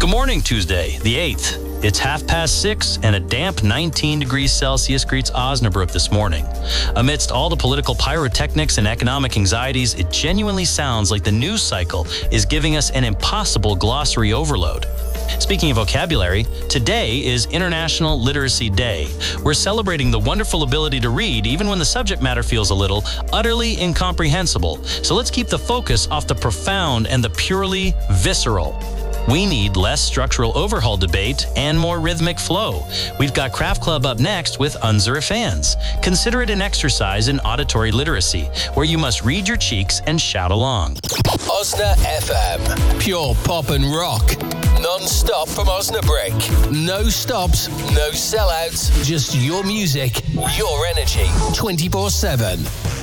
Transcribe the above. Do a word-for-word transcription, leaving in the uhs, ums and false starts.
Good morning, Tuesday, the eighth. It's half past six and a damp nineteen degrees Celsius greets Osnabrück this morning. Amidst all the political pyrotechnics and economic anxieties, it genuinely sounds like the news cycle is giving us an impossible glossary overload. Speaking of vocabulary, today is International Literacy Day. We're celebrating the wonderful ability to read even when the subject matter feels a little utterly incomprehensible. So let's keep the focus off the profound and the purely visceral. We need less structural overhaul debate and more rhythmic flow. We've got Craft Club up next with Unsere Fans. Consider it an exercise in auditory literacy, where you must read your cheeks and shout along. Osna F M. Pure pop and rock. Non-stop from Osnabrück. No stops, no sellouts, just your music, your energy, twenty-four seven.